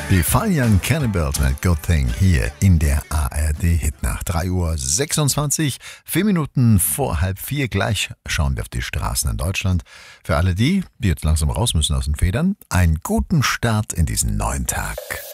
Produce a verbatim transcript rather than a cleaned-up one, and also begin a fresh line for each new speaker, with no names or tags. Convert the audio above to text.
Die Fine Young Cannibals mit Good Thing hier in der A R D-Hitnacht. drei Uhr sechsundzwanzig, vier Minuten vor halb vier. Gleich schauen wir auf die Straßen in Deutschland. Für alle die, die jetzt langsam raus müssen aus den Federn, einen guten Start in diesen neuen Tag.